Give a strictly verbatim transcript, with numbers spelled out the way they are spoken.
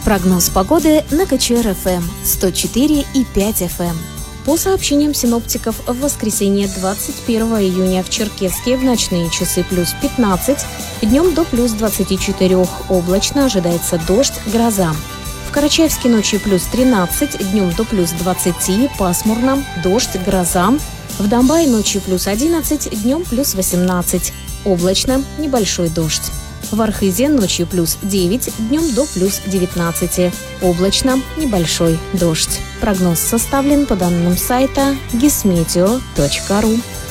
Прогноз погоды на КЧР-ФМ сто четыре и пять эф эм. По сообщениям синоптиков, в воскресенье двадцать первого июня в Черкесске в ночные часы плюс пятнадцать, днем до плюс двадцати четырёх, облачно, ожидается дождь, гроза. В Карачаевске ночью плюс тринадцать, днем до плюс двадцати, пасмурно, дождь, гроза. В Домбае ночью плюс одиннадцать, днем плюс восемнадцать, облачно, небольшой дождь. В Архизе ночью плюс девять, днем до плюс девятнадцати, облачно, небольшой дождь. Прогноз составлен по данным сайта гисметео точка ру.